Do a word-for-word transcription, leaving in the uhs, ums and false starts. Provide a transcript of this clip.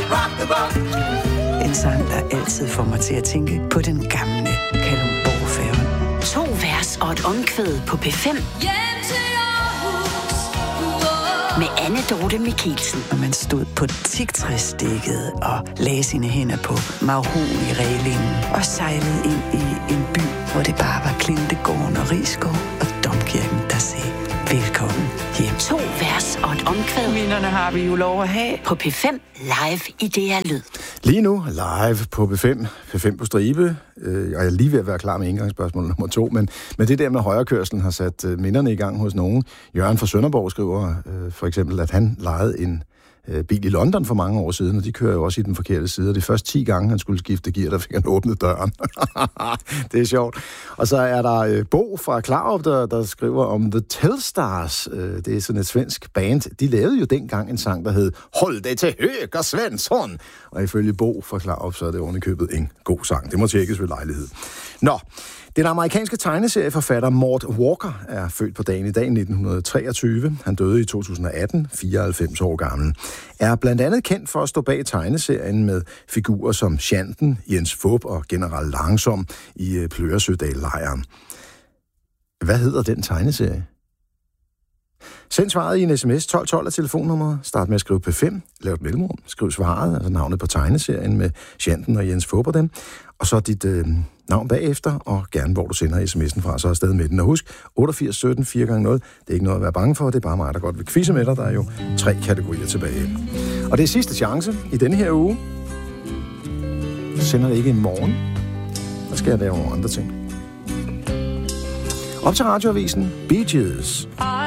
rock the boat. En sang, der altid får mig til at tænke på den gamle Kalundborg-færge. To vers og et omkvæd på P fem. Med Anne Dorthe Michelsen. Og man stod på teaktræsdækket og lagde sine hænder på mahogni-reglingen og sejlede ind i en by, hvor det bare var Klintegården og Risskov og Domkirken, der sagde velkommen hjem. To vers og et omkvæd. Minderne har vi jo lov at have. På P fem live i D R Lyd. Lige nu live på P fem, P fem på stribe, øh, og jeg er lige ved at være klar med indgangsspørgsmål nummer to, men, men det der med højrekørslen har sat øh, minderne i gang hos nogen. Jørgen fra Sønderborg skriver øh, for eksempel, at han lejede en øh, bil i London for mange år siden, og de kører jo også i den forkerte side, og det første ti gange, han skulle skifte gear, der fik han åbnet døren. Det er sjovt. Og så er der øh, Bo fra Klarup, der, der skriver om The Telsstars. Øh, det er sådan et svensk band. De lavede jo dengang en sang, der hed Hold dig til høger, Svensson. Og ifølge Bo fra Klarup, så er det ovenikøbet en god sang. Det må tjekkes ved lejlighed. Nå, den amerikanske tegneserieforfatter Mort Walker er født på dagen i dag, nitten treogtyve. Han døde i to tusind og atten, fireoghalvfems år gammel. Er blandt andet kendt for at stå bag tegneserien med figurer som Shanten, Jens Fup og General Langsom i Pløresødal-lejren. Hvad hedder den tegneserie? Send svaret i en sms. tolv tolv er telefonnummeret. Start med at skrive P fem. Lav et mellemrum. Skriv svaret, altså navnet på tegneserien med Shanten og Jens Fup og dem. Og så dit øh, navn bagefter, og gerne hvor du sender sms'en fra, så er afsted med den. Og husk, otteogfirs sytten fire gange nul. Det er ikke noget at være bange for, det er bare mig, der godt vil quizze med dig. Der er jo tre kategorier tilbage. Og det er sidste chance i denne her uge. Så sender det ikke i morgen. Der skal jeg lave nogle andre ting. Op til radioavisen. Bee Gees.